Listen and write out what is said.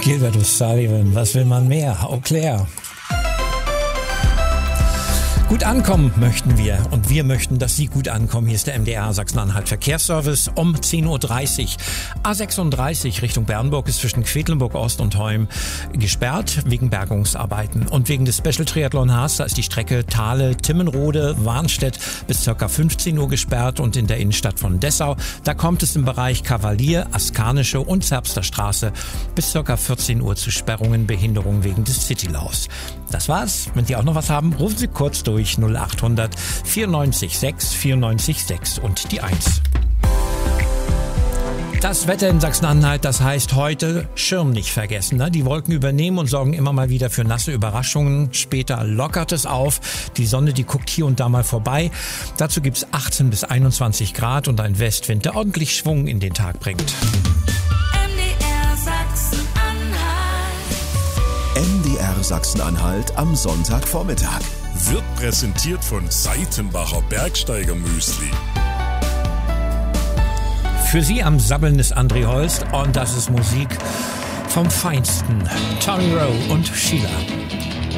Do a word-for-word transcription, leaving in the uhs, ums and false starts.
Gilbert O'Sullivan, was will man mehr? Eau Claire. Gut ankommen möchten wir und wir möchten, dass Sie gut ankommen. Hier ist der M D R Sachsen-Anhalt Verkehrsservice um zehn Uhr dreißig. A sechsunddreißig Richtung Bernburg ist zwischen Quedlinburg Ost und Heum gesperrt wegen Bergungsarbeiten. Und wegen des Special Triathlon Haas, da ist die Strecke Thale-Timmenrode-Warnstedt bis ca. fünfzehn Uhr gesperrt. Und in der Innenstadt von Dessau, da kommt es im Bereich Kavalier, Askanische und Zerbster Straße bis ca. vierzehn Uhr zu Sperrungen, Behinderungen wegen des Citylaws. Das war's. Wenn Sie auch noch was haben, rufen Sie kurz durch null acht hundert vierundneunzig sechs vierundneunzig sechs und die eins. Das Wetter in Sachsen-Anhalt, das heißt heute Schirm nicht vergessen. Ne? Die Wolken übernehmen und sorgen immer mal wieder für nasse Überraschungen. Später lockert es auf. Die Sonne, die guckt hier und da mal vorbei. Dazu gibt's achtzehn bis einundzwanzig Grad und ein Westwind, der ordentlich Schwung in den Tag bringt. M D R Sachsen-Anhalt am Sonntagvormittag. Wird präsentiert von Seitenbacher Bergsteiger-Müsli. Für Sie am Sabbeln ist André Holst und das ist Musik vom Feinsten. Tony Rowe und Sheila.